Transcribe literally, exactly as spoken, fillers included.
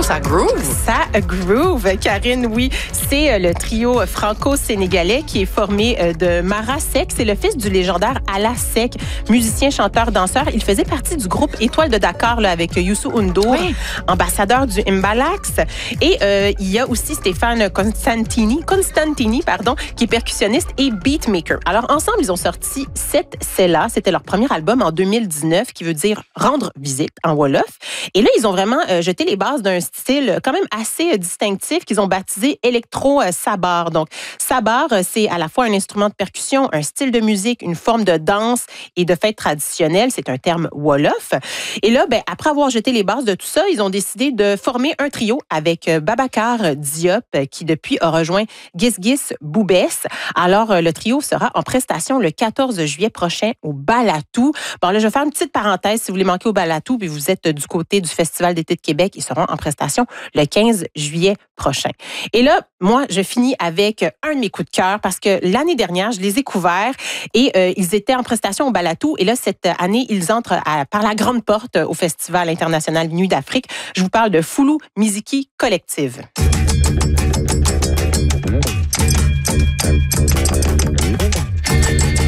ça groove. Ça groove, Karine, oui. C'est le trio franco-sénégalais qui est formé de Mara Seck. C'est le fils du légendaire Ala Seck, musicien, chanteur, danseur. Il faisait partie du groupe Étoile de Dakar là, avec Youssou N'Dour, oui. ambassadeur du Mbalax. Et euh, il y a aussi Stéphane Constantini, Constantini pardon, qui est percussionniste et beatmaker. Alors, ensemble, ils ont sorti Cette C'est là. C'était leur premier album en deux mille dix-neuf, qui veut dire rendre visite en Wolof. Et là, ils ont vraiment euh, jeté les bases d'un style quand même assez euh, distinctif qu'ils ont baptisé électro-sabar. Donc, sabar, euh, c'est à la fois un instrument de percussion, un style de musique, une forme de danse et de fête traditionnelle. C'est un terme Wolof. Et là, ben, après avoir jeté les bases de tout ça, ils ont décidé de former un trio avec euh, Babacar Diop, euh, qui depuis a rejoint Gis Gis Boubès. Alors, euh, le trio sera en prestation le quatorze juillet prochain au Balatou. Bon, là, je vais faire une petite parenthèse. Si vous voulez manquer au Balatou, puis vous êtes du côté du Festival d'été de Québec, ils seront en prestation le quinze juillet prochain. Et là, moi, je finis avec un de mes coups de cœur parce que l'année dernière, je les ai couverts et euh, ils étaient en prestation au Balatou. Et là, cette année, ils entrent à, par la grande porte au Festival international Nuit d'Afrique. Je vous parle de Foulou Miziki Collective.